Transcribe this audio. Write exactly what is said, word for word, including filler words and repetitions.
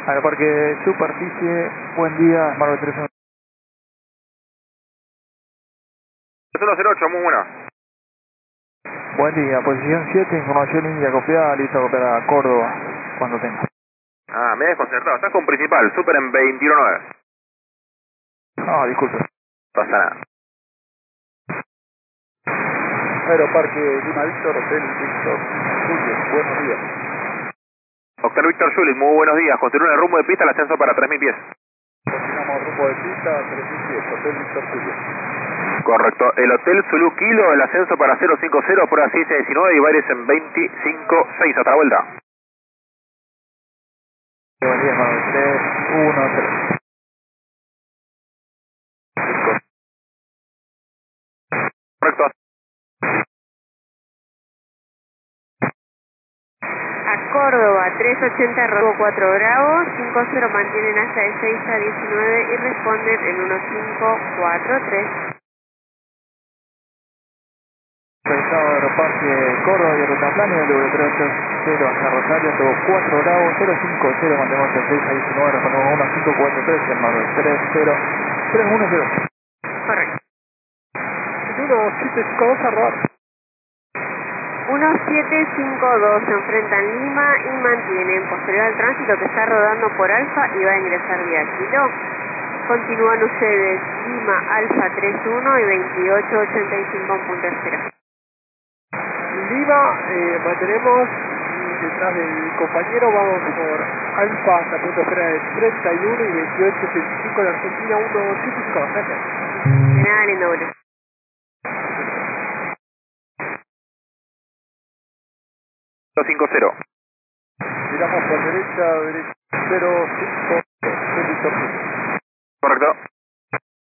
Aeroparque Superficie, buen día, Marvel tres uno. uno cero ocho, muy buena. Buen día, posición siete, información India copiada, listo a copiar a Córdoba, cuando tenga. Ah, me he desconcertado. Estás con principal, super en veintiuno nueve. Ah, disculpe. No pasa nada. Aeroparque Lima Víctor, Hotel Víctor, Julio, buenos días. Hotel Víctor Juli, muy buenos días. Continúa el rumbo de pista, el ascenso para tres mil pies. Continuamos rumbo de pista, tres mil pies, Hotel Víctor Julio. Correcto. El Hotel Zulu Kilo, el ascenso para cero cinco cero, prueba ciencia diecinueve y bailes en veinticinco seis. Hasta la vuelta. Buen día, Marvel tres uno tres. Correcto. A Córdoba, trescientos ochenta, rumbo cuatro grados, cinco cero mantienen hasta de seis a diecinueve y responden en uno cinco cuatro tres. Pesado Aeroparque Córdoba y Rutaplano, W tres ocho cero hasta Rosario, todo cuatro grados, cero cinco cero, mantenemos el seis a diecinueve, respondemos uno cinco cuatro tres, el Marvel tres cero tres uno cero. Correcto. uno siete cinco dos a rodar. uno siete cinco dos se enfrentan Lima y mantienen posterior al tránsito que está rodando por Alfa y va a ingresar vía Kilo. Continúan ustedes Lima Alfa tres uno y veintiocho ochenta y cinco en punto cero. Lima, eh, mantenemos y detrás del compañero vamos por Alfa hasta punto espera de treinta y uno y veintiocho ochenta y cinco en Argentina, uno siete cinco dos. Gracias. De nada, lindo, boludo. cero cinco cero. Giramos por derecha, derecha, cero cinco, Víctor. Correcto.